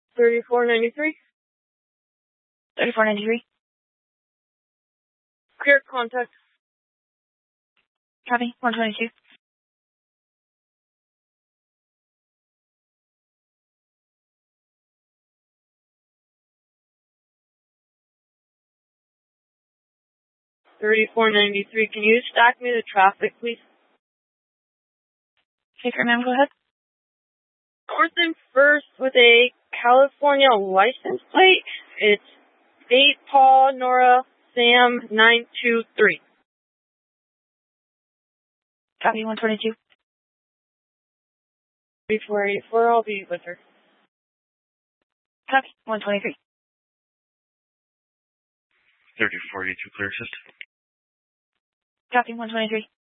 3493. 3493. Clear contact. Copy. 122. Can you stack me the traffic, please? Shaker, ma'am, go ahead. North and First with a California license plate. It's 8 Paul Nora Sam 923. Copy. 122. 3484, I'll be with her. Copy. 123. 3482, clear assist. Copy. 123.